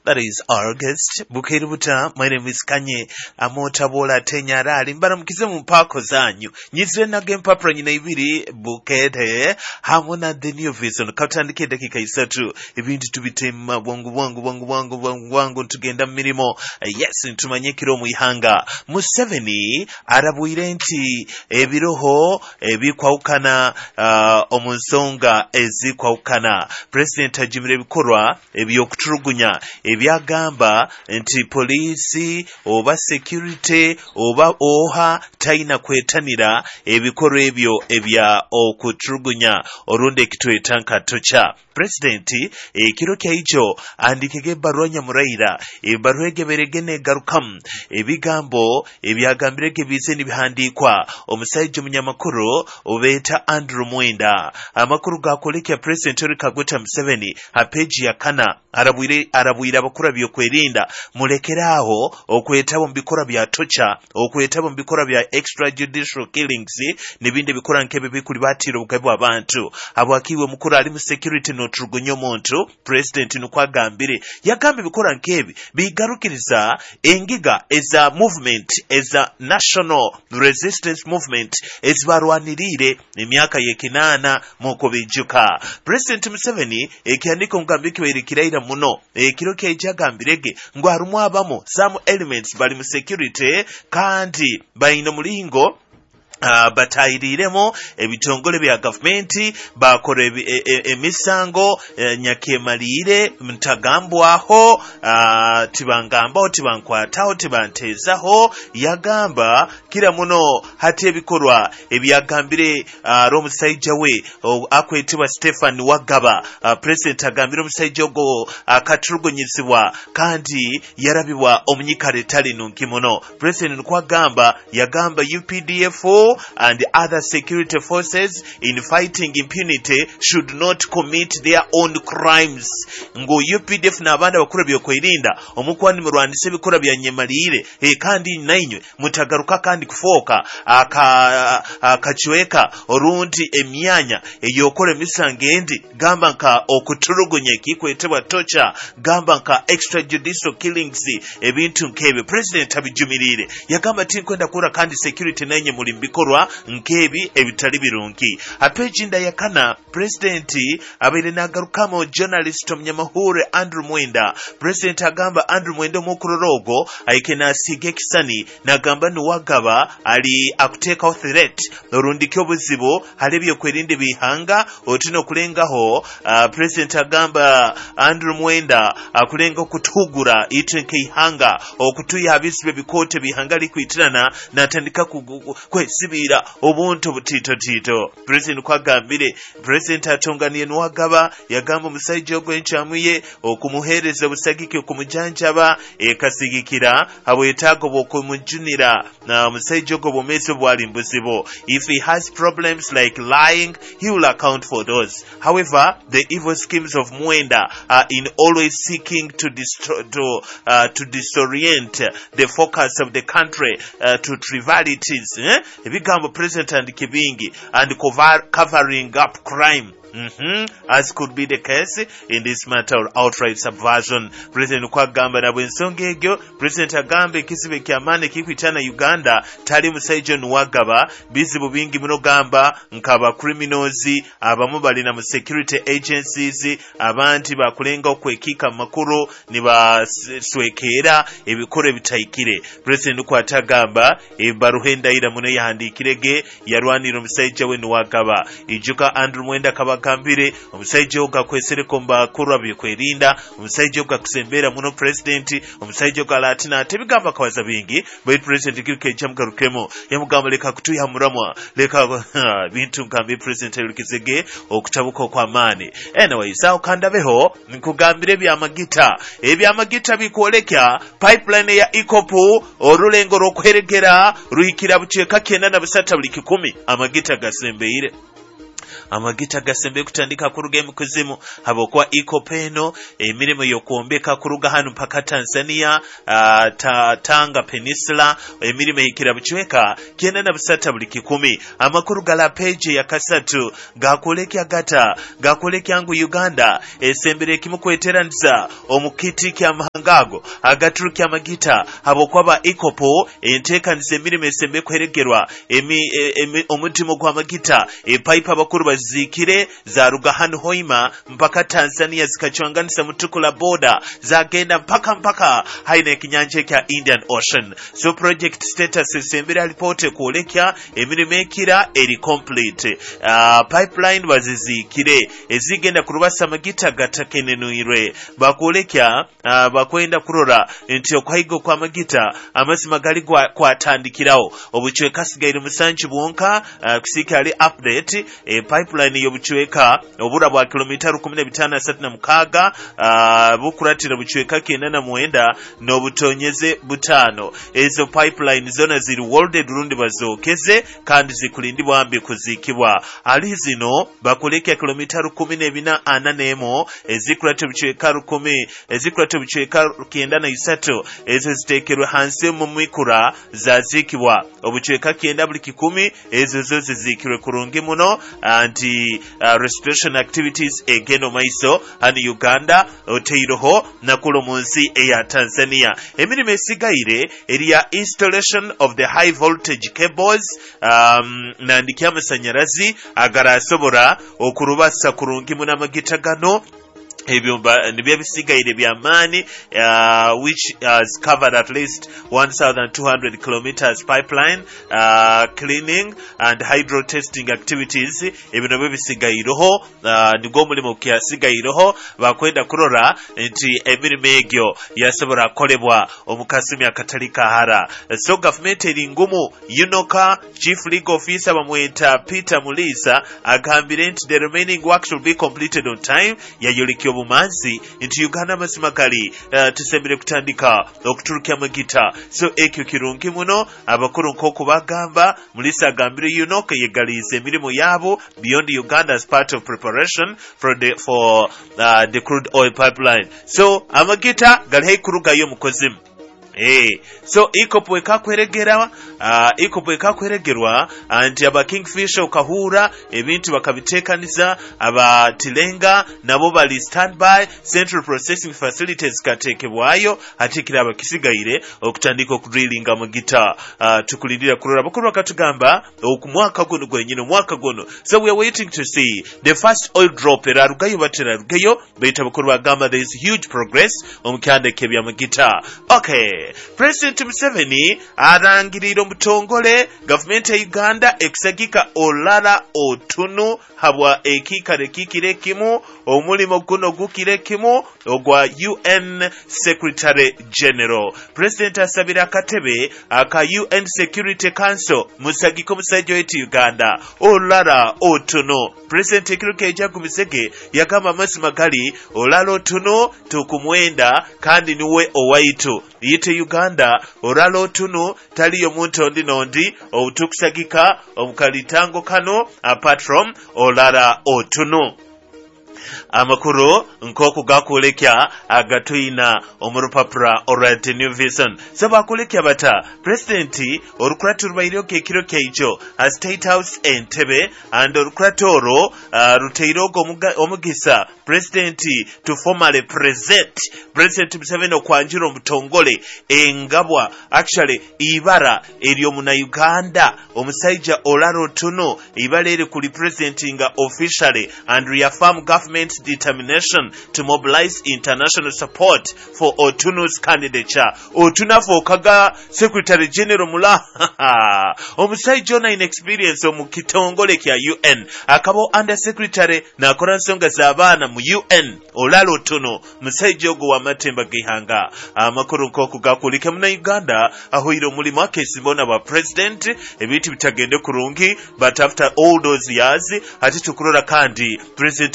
That is August. Bukerubuta, my name is Kanye. Amotabola Tenyarali. Mbaramukize mu mpako zanyu. Nyizire nage mpapuro nyina ibiri bukete. Hamona the new vision. Katandike dakika isatu. Ibindi tubitema wangu tugenda mirimo. Yes, ntumanyekiro mu ihanga. Museveni arabuire nti ebiroho ebikwaukana omunsonga ezikwaukana. President ajimire bikorwa ebyokuturugunya ebyagamba nti polisi oba security oba oha taina kwetanira ebikorwa ebyo ebya okuturugunya orunde kitwetanka tocha. President ekiro kyaicho andikege barua nyamuraira ebarua egeberegene garukam ebigambo ebyagambirege bize nibihandikwa omusaijo munyamakuru obeta Andrew Mwenda amakuru gakolekya President Kagweta Museveni page ya kana arabuira abakura byokwerinda mulekeraho okwetabo mbikora bya tocha okwetabo mbikora bya extrajudicial killings nibindi bikora nkebe bikuli batiro bukabwa abantu abwakiwe mukuru ali mu security no turugunyo muntu president nukwagambire yagambe bikora nkebi bigarukiriza engiga eza movement eza national resistance movement ezbarwanirire emyaka yekinana moko bijuka. President Museveni ekiandiko ngambike werikiraira muno ekiro kyajagambirege ngo harumwa abamo some elements bali mu security kandi bayino mulingo batayiriremo ebitongole bya government bakore emisango nyakemalire mtagambwaho tibankwataho tibantezaho yagamba kira muno hati ebikorwa ebyagambire romusaija we akwetibwa Stephen Wagaba president agambire omusaija ogo akaturugonyizibwa kandi yarabibwa omunyikare tali nunkimuno. President kwagamba yagamba UPDF and other security forces in fighting impunity should not commit their own crimes. Ngo UPDF na abanda bakura byokwerinda omukwani murwandise bikora bya nyemalire kandi nainywe mutagaruka kandi kufoka akachweka orundi emyanya eyokore misangendi gamba nka okuturugunye kikwetebwa tocha gamba nka extrajudicial killings ebintu nkebe. President abijumirire yagamba tinkwenda kura kandi security nanye mulimbiko nkebi ebitali birungi. Apejinda yakana president abere nagarukamo journalist omnyamahure Andrew Mwenda. President agamba Andrew Mwenda mukurorogo aikena sige kisani nagamba nuwagaba ali akuteka threat norundikyo buzibo halebyo kwerinde bihanga otino kulengaho. President agamba Andrew Mwenda akulenga kutugura itenke ihanga okutuya abisibe bikote bihanga likwitirana natandika kwesibira obuntu butito. President kwagambire president atonganiye nuwagaba yagamba omusaijo ogwenchamuye okumuhereza busagike okumujanjaba ekasigikira abwetago bokumujunira na omusaijo ogo bomeso bwali mbuzibo. If he has problems like lying, he will account for those. However, the evil schemes of Mwenda are in always seeking to disorient the focus of the country to trivialities. Ebigambo President and Kibingi and covering up crime. As could be the case in this matter of outright subversion. President kwagamba na bwensonge egyo President agambe kisibe kyamane kikwitana Uganda tali musaijo nuwagaba bizibu bingi muno gamba nkaba criminals abamu bali na security agencies abanti bakulenga okwekika makuru ni baswekera ebikore bitayikire. President kwatagamba ebaruhenda ira muno yahandikirege yarwanira musaijo we nuwagaba ijuka Andrew Mwenda kambire omusaijo gakwesereko mbakuru abikwerinda omusaijo gakusembera muno president omusaijo galatina tebigamba kawaza bingi but president kirike chamgarukemo yamugamba leka kutuya muramwa leka bintu ngambe president lukizege okutabuko kwa mani. Anyway sao kandabeho nkugambire ebyamagita bikolekya pipeline ya ikopu orulengo rokweregera ruhikira buceka kenda na busata buli 10 amagita gasembeire. amagita gasembe kutandika kuruga mu kuzimu habokwa iko peno emirimo yokuombeka kuruga hanu mpaka Tanzania Tanga Peninsula emirimo ikira buchweka kienda na busata buli 10 amakuru gala page ya kasatu gakolekya gata gakolekya ngu Uganda esembere kimu kweteranza omukiti kya mahangago agaturukya magita abokwaba ikopo entekanise emirimo esembe kweregerwa omutimo gwa magita pipe abakuru bazikire za Rugahanu Hoima mpaka Tanzania zikachwanganisa mutukula border zagenda mpaka haina kinyanja kya Indian Ocean. So project status esembere alipote kuolekya emirimo ekira eri complete. Pipeline bazizikire ezigenda kurubasa magita gatakenenuire bakuolekya bakwenda kurora nti okwayigo kwa magita amazima gali kwatandikirawo obuchweka sigaire musanju bwonka kusika ali update pipeline yobuchweka obura bwa kilometer 1536 bukuratira buchweka kenana muenda n'obutonyeze butano ezo pipeline zona ziri worlded rundi bazokeze kandi zikulindibwa ambi kuzikibwa ali zino bakuleka kilometer 14 ezikurate buchweka 10 ezikurate buchweka kendana isato ezo zitekerwe hanse mu mikura zazikibwa obuchweka kenda buli 10 ezo zoze zikirwe kurungi muno anti restoration activities egeno maiso hani Uganda oteiroho nakulo munsi eya Tanzania emirimo esigaire eriya installation of the high voltage cables nandiki amasanyarazi agarasobora okurubasa kurungi muno amagita gano ebyo nibyo bisigaire byamani which has covered at least 1200 kilometers pipeline cleaning and hydro testing activities ebyo nabyo bisigaireho nigo mulimo kyasigayireho bakwenda kurora nti emirimo egyo yasobora kolebwa omukasumi akatalika hara. So government eri ngumu Yunoka chief legal officer bamweta Peter Mulisa agambire nti the remaining work should be completed on time yayolekyo bumanzi nti Uganda masimakali tusembere kutandika okuturukya magita. So ekyo kirungi muno abakuru nkoko bagamba Mulisa agambire Yunoka yegalize emirimo yabo beyond Uganda as part of preparation for the crude oil pipeline. So amagita gali kurugayo mukozimu. So ikopo ekakweregerwa anti aba Kingfisher okahura ebintu bakabiteekaniza aba Tilenga nabo bali standby central processing facilities katekebwayo atikira abakisigaire okutandika okudrillinga magita tukulindira kurora bakuru bakatugamba okumwaka guno gwenyine mwaka guno. So we are waiting to see the first oil drop erarugayo baterarugayo beta bakuru bagamba there is huge progress omukande kebya magita. Okay, President Museveni arangirira omutongole government ya Uganda eksagika olala otunu habwa ekikare kikire kimu omulimo guno gukire kimu ogwa UN Secretary General. President asabira akatebe aka UN Security Council musagiko musajja wetu Uganda olala otunu. President Kiruke Ejagumisege yagamba masimagali olala otunu tukumwenda kandi niwe owaitu yite Uganda olala otunu taliyo muntu ondi nondi obutukusagika obukalitango kano apart from olala otunu. Amakuru nkoko gakulekya agatuina omurupapura Alright New Vision. Saba kulekya bata Presidenti orukuratu rubairo kekiro keijo a State House Entebbe and orukuratoro ruteirogo omugisa Presidenti to formally present President Museveni okwanjira omutongole engabwa actually ibara eryo muna Uganda omusaija olaro tuno ibara eri kuli presidentinga officially and reaffirm government's determination to mobilize international support for Otunu's candidature. Otuna for Kaga Secretary General Mula omusaija ona in experience omukitongole kya UN akabo under secretary na koransonga zabana mu UN olalo tuno musaija ogo wa matemba gihanga. Amakuru nkoko gakulike muna Uganda ahoiro mulimo akesimbona ba president ebiti bitagende kurungi but after all those years ati tukurora kandi President Museveni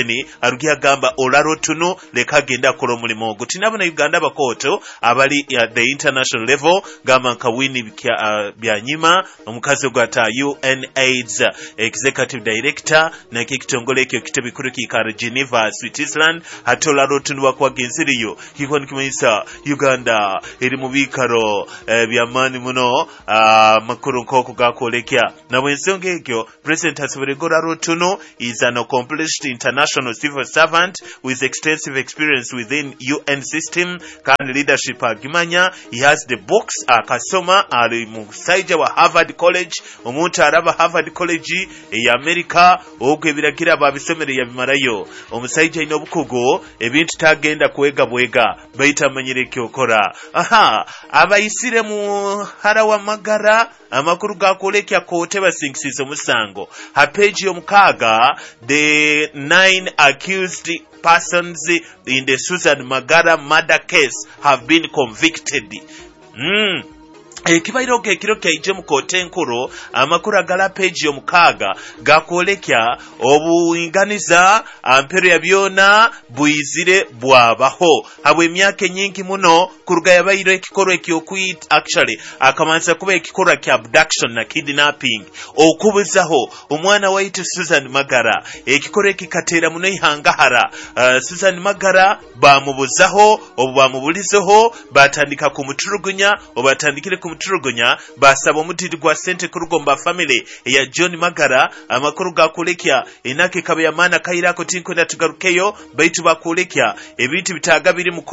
Museveni arugia gamba olaro tuno leka genda kola omulimu ogwo tinabona Uganda bakoto abali at the international level gamba nkawini byanyima omukazi gwata UNAIDS executive director na kitongole ekyo kitebikuru kikara Geneva Switzerland hatola rotunu bakwagenziriyo kikoni kimisa Uganda eri mubikaro byamani muno makuru nkoko gakolekya na bwensonge ekyo President Hasibirigora Rotuno is an accomplished international civil servant with extensive experience within UN system and leadership agimanya. He has the books akasoma ali musaija wa Harvard College omuntu araba Harvard College ya America ogwe biragira babisomere ya bimarayo omusaija ino bukugo ebintu tagenda kuwega bwega baita manyireke okora abayisire mu harawa magara amakuru gakolekya kote basingisizo musango hapeji omukaga the 9 accused persons in the Susan Magara murder case have been convicted. Kibairo kekiro kyaije mu kote nkuru amakuru agala page omukaga gakolekya obuinganiza ampero ya byona buizire bwabaho habwe emyaka nyingi muno kuruga yabayiro ekikoro ekyokwit actually akamanza kuba ekikoro kya abduction na kidnapping okubuzaho omwana waitu Susan Magara ekikoro ekikatera muno ihangahara Susan Magara bamubuzaho obubamubulizeho batandika kumuturugunya obatandikire kumuturugunya basaba omutiti gwa sente kurugomba family ya John Magara amakuru gakolekya enake kabe yamana kairako tinkwenda tugarukeyo baitu bakolekya ebintu bitagabiri mu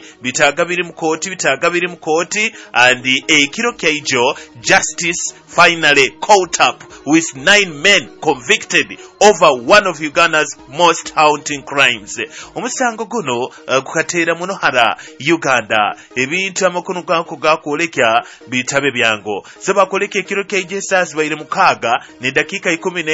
kooti and ekiro kyaijo justice finally caught up with 9 men convicted over one of Uganda's most haunting crimes. Omusango guno kukatera muno hara Uganda ebintu amakuru gakolekya bitabe byango saba koleke kiro KJSS baire mukaga ne dakika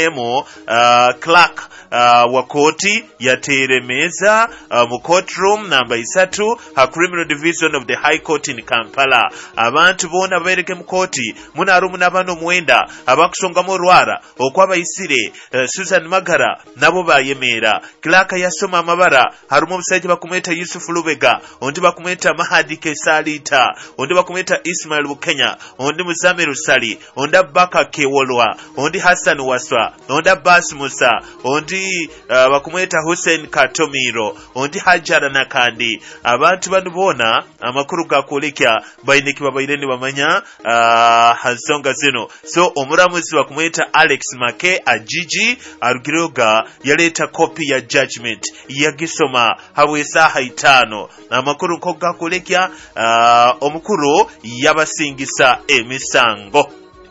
11 clerk wa koti yateremeza mu courtroom number 3 ha criminal division of the High Court in Kampala abantu bona bereke mu koti munarumu nabano mwenda abakusonga mu rwara okwaba isire Susan Magara nabo bayemera clerk yasoma amabara harumu omusajja bakumeta Yusuf Lubega ondi bakumeta Mahadi Kesalita ondi bakumeta Ismail Bukenya ondi Muzame Rusali ondi Baka Kewolwa ondi Hassan Waswa ondi Abbas Musa ondi bakumeta Hussein Katomiro ondi Hajara Nakandi abantu bano bona amakuru gakolekya bayineki babayireni bamanya hansonga zino so omuramuzi bakumeta Alex Make Ajiji arugiroga yaleta copy ya judgment yagisoma habwe saha 5 amakuru ko gakolekya omukuru yabasingisa emisango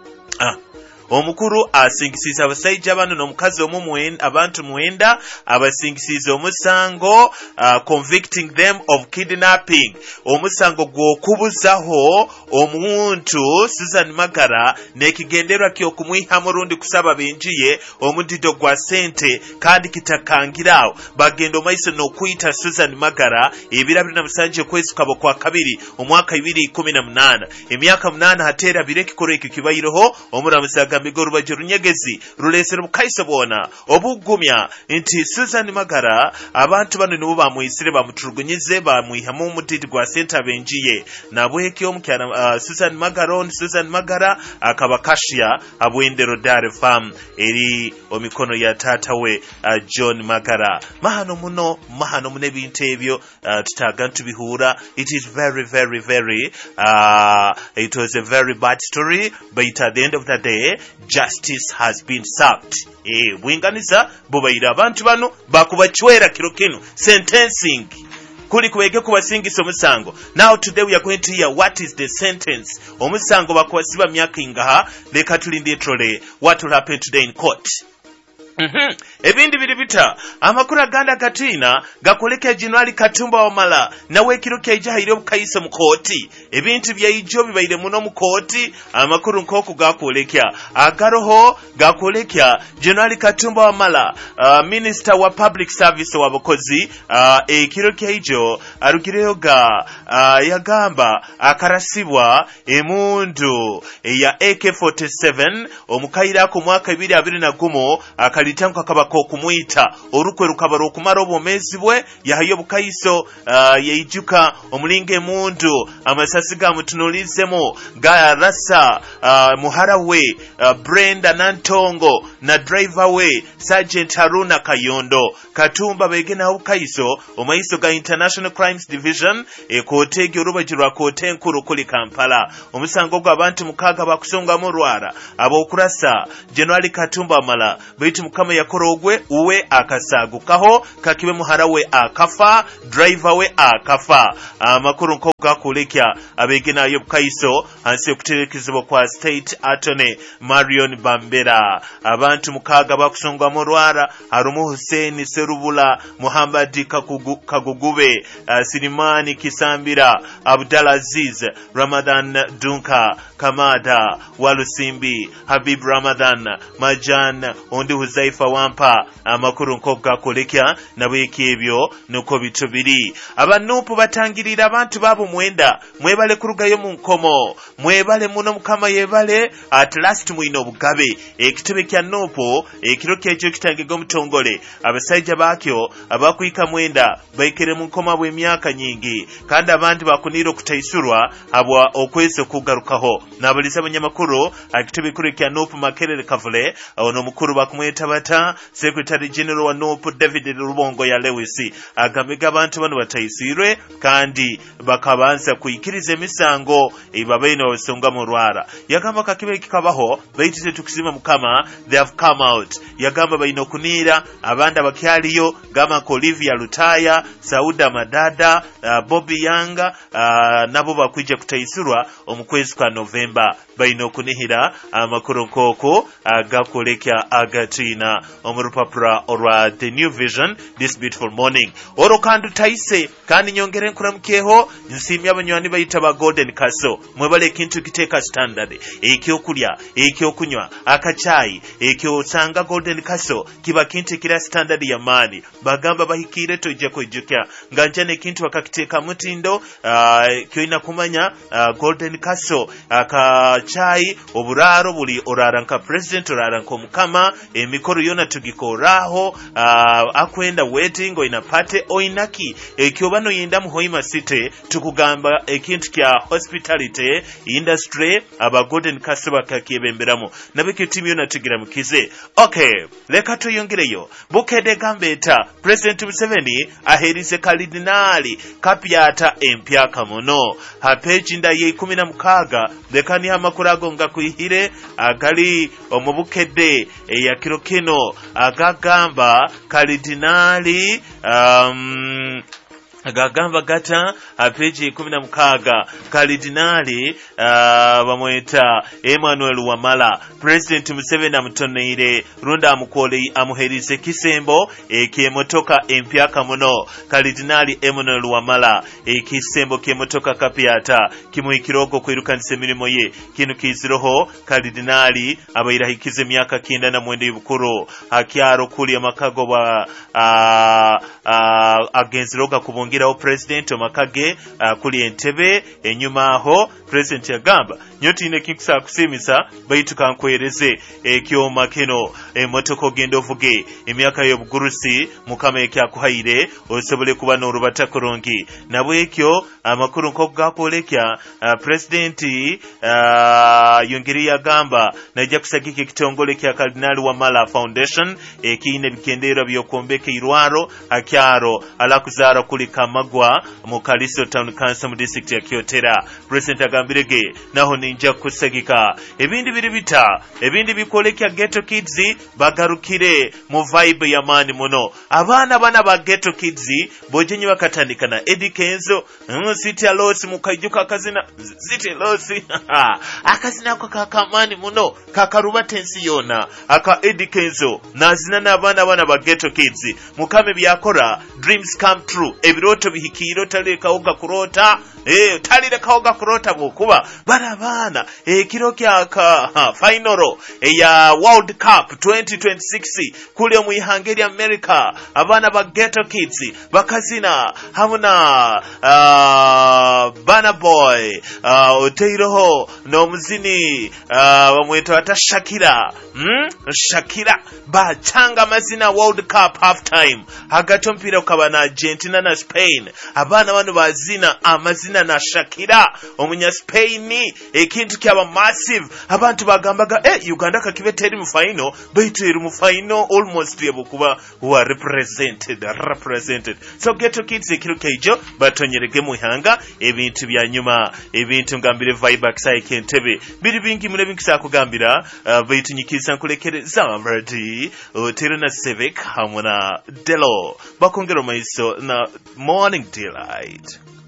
omukuru asingisiza abasajja bano n'omukazi abantu mwenda abasingisiza omusango convicting them of kidnapping omusango gwokubuzaho omuntu Susan Magara nekigenderwa ky'okumwiha murundi kusaba benjiye omudido gwa sente kandi kitakangirawo bagenda omaiso n'okuyita Susan Magara ebirabiri na musanje kwezi kabo kwa kabiri omwaka 2018 emyaka 8 hatera birekikoro ekyo kibayiroho omuramusaga migoro bajirunyegezi rulesero mukaisa bona obugumya nti Susan Magara abantu bano nibo bamuyisire bamuturugunyize bamwihamu umutiti gwa senta benjiye nabweke omukyana Susan Magara akabakashia abwendero Dar Farm eri omikono ya tata we John Magara mahano muno ebintu ebyo tutaga ntubihura. It is very it was a very bad story, but at the end of the day justice has been served. Bwinganiza bubayira abantu bano bakubachwera kiro kino sentencing kuli kuwege kubasingisa omusango. Now today we are going to hear what is the sentence omusango bakwasiba myaka ingaha leka tulinde trole what will happen today in court. Ebindi biribita amakuru aganda katina gakoleka January Katumba Wamala nawe kiro kyaija hiro bukayisa mu koti ebintu byayijo bibaire muno mu koti amakuru nkoko gakoleka agaroho gakoleka January Katumba Wamala minister wa public service wabakozi ekiro kyaijo arugireyoga yagamba akarasibwa emundu ya AK47 omukaira ku mwaka 2021 akali alitanka kabako okumuyita olukwe lukabalo okumala obwomezi bwe yahayo bukaiso yeijuka omulinga emundu amasasi gamutunulizemu garasa muhara we Brenda Nantongo na driver we Sergeant Haruna Kayondo Katumba begena obukaiso omaiso ga International Crimes Division ekotege olubajirwa kote enkulu kuli Kampala omusango gw'abantu mukaga bakusonga mu Rwara abokurasa General Katumba amala baitu mukama yakorogwe uwe akasagukaho kakibe muhara we akafa driver we akafa amakuru nko gakulekya abegena ayo bukaiso anse okuterekezebwa kwa State Attorney Marion Bambera abantu mukaga bakusonga mu Rwara Harumu Hussein Serubula Muhammad Kagugube Silimani Kisambira Abdul Aziz Ramadan Dunka Kamada Walusimbi Habib Ramadan Majan Ondi Huzaifa Wampa amakuru nko gakolekya nabweki ebyo nuko bitubiri abanupu batangirira abantu babo mwenda mwebale kurugayo mu nkomo mwebale muno mukama yebale at last mwino obugabe ekitebe kya nupu ekiro kyekyo kitangega omutongole abasajja bakyo abakuyika mwenda baikere mu nkoma bwe myaka nyingi kandi abantu bakunira okutaisurwa abwa okweso kugarukaho nabaliza abanyamakuru akitebe kuri kya nupu Makerere Kavule ono mukuru bakumweta bata Secretary General wa nupu David Rubongo ya Lewis agambega abantu bano bataisirwe kandi bakabanza kuyikiriza emisango ibabaino osonga mu Rwara yagamba kakibe kikabaho bayitise tukizima mukama they have come out yagamba baino kunira abanda bakyaliyo gama ko Olivia Lutaya Sauda Madada Bobby Yanga nabo bakwije kutaisurwa omukwezi kwa November baino kunihira amakuru nkoko agakolekya agatina omurupapura orwa The New Vision this beautiful morning oro kandu taise kandi nyongere nkuramkeho nsimya abanywani bayita ba Golden Castle mwebale kintu kiteka standard ekyokulya ekyokunywa akachayi ekyosanga Golden Castle kiba kintu kira standard ya mani bagamba bahikire tojja kujukya nganjane kintu akakiteka mutindo kyoina kumanya Golden Castle akachayi oburaro buli oraranka president oraranka omukama emikoro yona tugikoraho akwenda wedding oina pate oinaki ekyobano yenda mu Hoima City tukugamba ekintu kya hospitality industry aba Golden Castle bakakibemberamu nabeke timu yona tugira mukize okay leka tuyongereyo bukede gambeta President Museveni aherize Kalidinali kapyata empya kamono hapeji nda ye 16 lekani amakurago nga kuihire agali omubukede ya kirokino agagamba Kalidinali agagamba gata peji 16 Kalidinali bamweta Emmanuel Wamala President Museveni amutoneire runda amukole amuherize kisembo ekyemotoka empya kamono Kalidinali Emmanuel Wamala ekisembo kyemotoka kapyata kimuikiroko kwirukanise milimo ye kinu kiziroho Kalidinali abayirahikize myaka 9 na mwende y'ubukuru akyaro kuli amakago ba agenziroga kubongeraho president omakage kuli Entebbe enyuma aho president yagamba nyoti ine kikusa kusimisa bayituka nkwereze ekyoma kino emotoko gendo vuge emyaka y'obugurusi mukama ekyakuhaire osobole kuba n'orubata kurungi nabwe ekyo amakuru nko gakolekya president yongeri yagamba najja kusagika ekitongole kya Cardinal Wamala Foundation ekine bikendera byokombeka irwaro akyaro alakuzara kuli Kamagwa mu Kaliso Town Council mu district ya Kyotera president agambirege naho ninja kusagika ebindi biri bita ebindi bikolekya Ghetto Kids bagarukire mu vibe ya mani muno abana ba Ghetto Kids bojenyi bakatandika na Eddie Kenzo City Loss mukajuka kazina City Loss akazina kwa kakamani muno kakaruba tensi yona aka Eddie Kenzo nazina n'abana ba Ghetto Kids mukame byakora dreams come true ebiroto bihikiro taleka oga kurota talire kaoga kurota bukuba barabana ekiro kyaka final ya World Cup 2026 kule mu Hungary America abana ba Ghetto Kids bakazina hamuna Burna Boy, Oteiroho, Nomzini, bamweta ata Shakira, Shakira, bachanga mazina World Cup halftime, hagati omupiira gukaba na Argentina na Spain, abaana bano bazina amazina na Shakira, omunya Spain, ekintu kyaba massive, abantu bagambaga, Uganda kakibe teri mu final, baitu eri mu final almost yebokuba who are represented. So Ghetto Kids ekiro keijo batonyerege mu ihanga ebintu bya nyuma ebintu ngambire Vibe Psyche Entebbe biri bingi mune binkisa kugambira baitu nyikisa nkulekereza Amradi Otero na Civic hamwe na Delo bakongera maiso na Morning Delight.